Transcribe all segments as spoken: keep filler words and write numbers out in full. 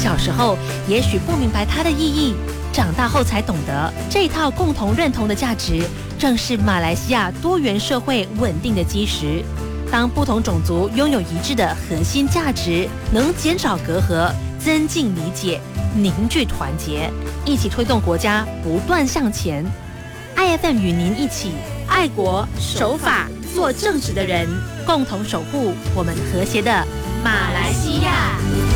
小时候也许不明白它的意义，长大后才懂得，这套共同认同的价值，正是马来西亚多元社会稳定的基石。当不同种族拥有一致的核心价值，能减少隔阂，增进理解，凝聚团结，一起推动国家不断向前。I F M 与您一起爱国守法，做正直的人，共同守护我们和谐的马来西亚。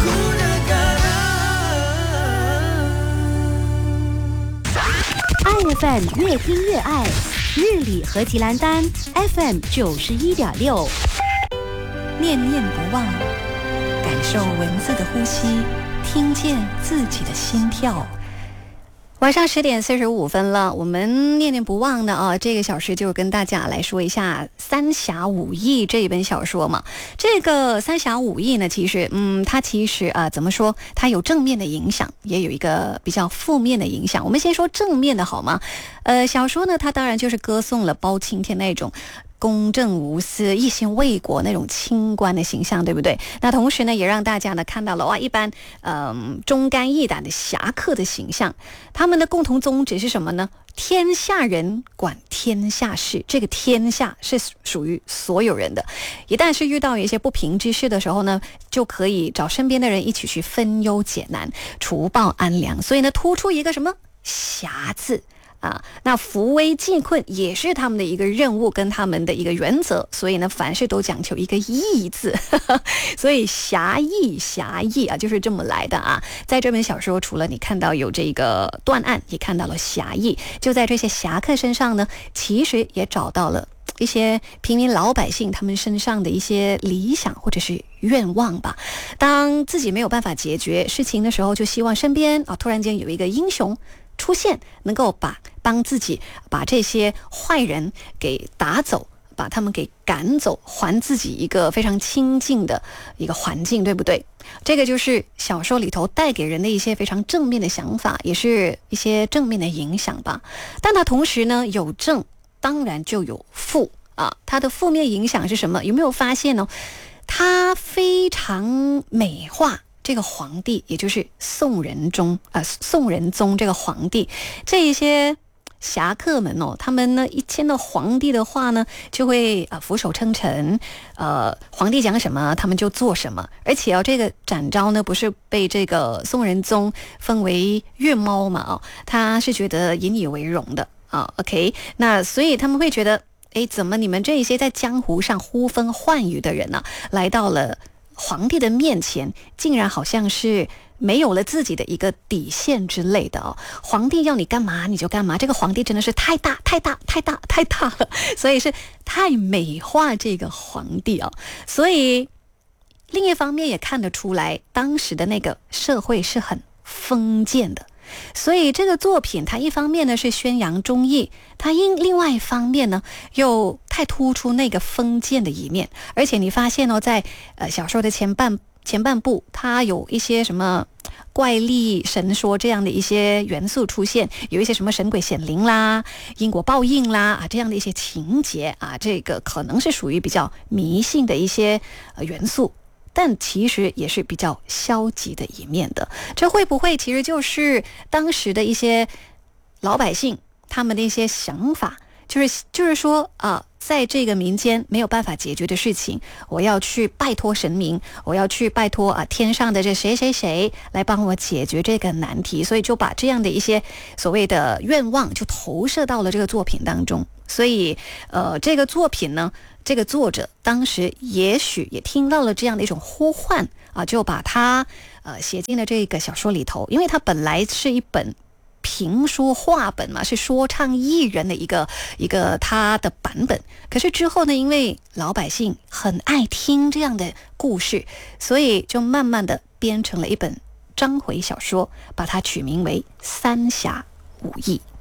I F M 越听越爱，日理和吉兰丹 F M 九十一点六，念念不忘，感受文字的呼吸，听见自己的心跳。晚上十点四十五分了，我们念念不忘的啊，这个小时就跟大家来说一下《三侠五义》这一本小说嘛。这个《三侠五义》呢，其实嗯，它其实啊、呃，怎么说？它有正面的影响，也有一个比较负面的影响。我们先说正面的好吗？呃，小说呢，它当然就是歌颂了包青天那种公正无私、一心为国那种清官的形象，对不对？那同时呢，也让大家呢看到了哇，一般嗯、呃、忠肝义胆的侠客的形象。他们的共同宗旨是什么呢？天下人管天下事，这个天下是属于所有人的。一旦是遇到一些不平之事的时候呢，就可以找身边的人一起去分忧解难，除暴安良。所以呢，突出一个什么侠字。啊，那扶危济困也是他们的一个任务跟他们的一个原则，所以呢，凡事都讲求一个义字，呵呵，所以侠义侠义啊，就是这么来的啊。在这本小说，除了你看到有这个断案，也看到了侠义，就在这些侠客身上呢，其实也找到了一些平民老百姓他们身上的一些理想或者是愿望吧。当自己没有办法解决事情的时候，就希望身边啊突然间有一个英雄出现，能够把帮自己把这些坏人给打走，把他们给赶走，还自己一个非常清静的一个环境，对不对？这个就是小说里头带给人的一些非常正面的想法，也是一些正面的影响吧。但它同时呢，有正当然就有负啊。它的负面影响是什么？有没有发现呢？它非常美化这个皇帝，也就是宋仁宗啊、呃，宋仁宗这个皇帝，这一些侠客们哦，他们呢一见到皇帝的话呢，就会啊、呃、俯首称臣，呃，皇帝讲什么他们就做什么，而且哦，这个展昭呢不是被这个宋仁宗封为月猫嘛哦，他是觉得引以为荣的啊。OK， 那所以他们会觉得，哎，怎么你们这一些在江湖上呼风唤雨的人呢、啊，来到了皇帝的面前，竟然好像是没有了自己的一个底线之类的哦。皇帝要你干嘛你就干嘛，这个皇帝真的是太大太大太大太大了，所以是太美化这个皇帝哦。所以另一方面也看得出来，当时的那个社会是很封建的。所以这个作品它一方面呢是宣扬忠义，它因另外一方面呢又太突出那个封建的一面。而且你发现哦，在呃小说的前半前半部，它有一些什么怪力神说这样的一些元素出现，有一些什么神鬼显灵啦、因果报应啦啊这样的一些情节啊，这个可能是属于比较迷信的一些呃元素。但其实也是比较消极的一面的，这会不会其实就是当时的一些老百姓他们的一些想法，就是就是说啊、呃，在这个民间没有办法解决的事情，我要去拜托神明，我要去拜托啊天上的这谁谁谁来帮我解决这个难题，所以就把这样的一些所谓的愿望就投射到了这个作品当中。所以呃，这个作品呢，这个作者当时也许也听到了这样的一种呼唤啊，就把它呃写进了这个小说里头。因为它本来是一本评说话本嘛，是说唱艺人的一个一个他的版本。可是之后呢，因为老百姓很爱听这样的故事，所以就慢慢的编成了一本章回小说，把它取名为《三侠五义》。